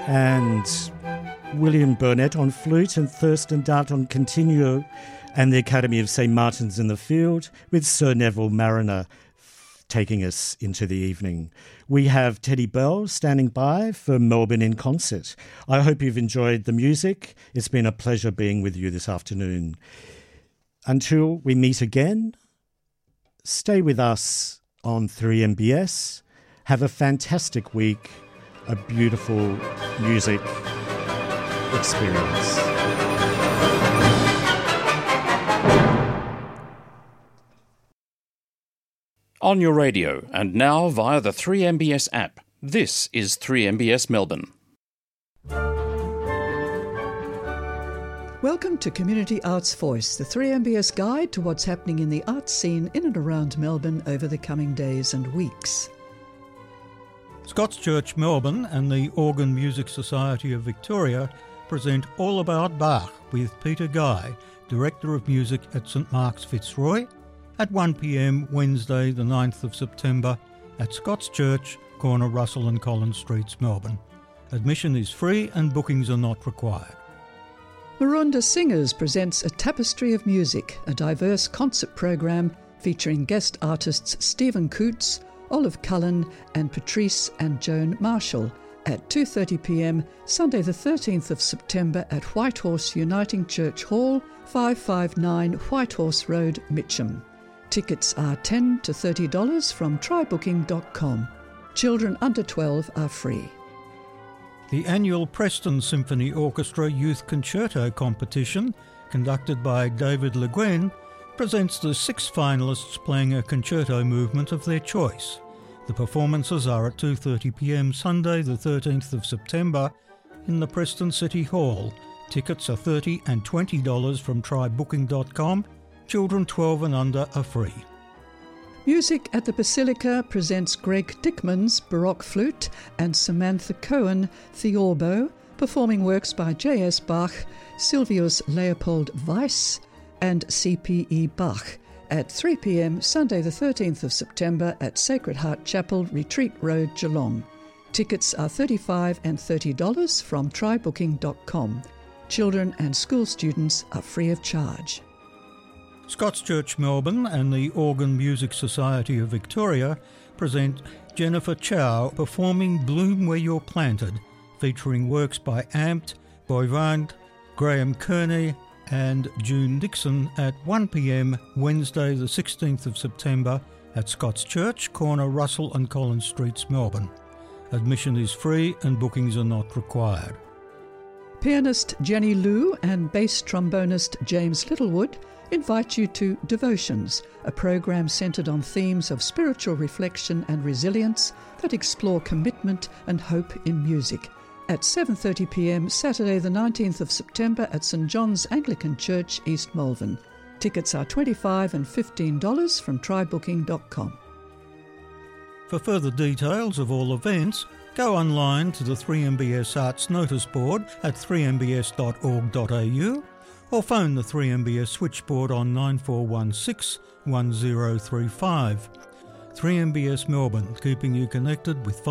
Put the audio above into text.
and William Burnett on flute, and Thurston Dart on continuo, and the Academy of St Martin's in the Field, with Sir Neville Mariner taking us into the evening. We have Teddy Bell standing by for Melbourne in Concert. I hope you've enjoyed the music. It's been a pleasure being with you this afternoon. Until we meet again, stay with us on 3MBS. Have a fantastic week, a beautiful music experience. On your radio and now via the 3MBS app. This is 3MBS Melbourne. Welcome to Community Arts Voice, the 3MBS guide to what's happening in the arts scene in and around Melbourne over the coming days and weeks. Scots Church Melbourne and the Organ Music Society of Victoria present All About Bach with Peter Guy, Director of Music at St Mark's Fitzroy, at 1 p.m. Wednesday the 9th of September at Scots Church, corner Russell and Collins Streets, Melbourne. Admission is free and bookings are not required. Maroondah Singers presents A Tapestry of Music, a diverse concert program featuring guest artists Stephen Coots, Olive Cullen and Patrice and Joan Marshall at 2:30 p.m. Sunday the 13th of September at Whitehorse Uniting Church Hall, 559 Whitehorse Road, Mitcham. Tickets are $10 to $30 from trybooking.com. Children under 12 are free. The annual Preston Symphony Orchestra Youth Concerto competition, conducted by David Le Guin, presents the 6 finalists playing a concerto movement of their choice. The performances are at 2:30 p.m. Sunday the 13th of September in the Preston City Hall. Tickets are $30 and $20 from trybooking.com. Children 12 and under are free. Music at the Basilica presents Greg Dickman's Baroque Flute and Samantha Cohen Theorbo, performing works by J.S. Bach, Silvius Leopold Weiss and C.P.E. Bach at 3 p.m. Sunday the 13th of September at Sacred Heart Chapel, Retreat Road, Geelong. Tickets are $35 and $30 from trybooking.com. Children and school students are free of charge. Scots Church Melbourne and the Organ Music Society of Victoria present Jennifer Chow performing Bloom Where You're Planted, featuring works by Amped, Boivand, Graham Kearney and June Dixon at 1 p.m. Wednesday the 16th of September at Scots Church, corner Russell and Collins Streets, Melbourne. Admission is free and bookings are not required. Pianist Jenny Liu and bass trombonist James Littlewood invite you to Devotions, a program centred on themes of spiritual reflection and resilience that explore commitment and hope in music, at 7:30 p.m. Saturday the 19th of September at St John's Anglican Church, East Malvern. Tickets are $25 and $15 from trybooking.com. For further details of all events, go online to the 3MBS Arts Notice Board at 3mbs.org.au or phone the 3MBS switchboard on 9416 1035. 3MBS Melbourne, keeping you connected with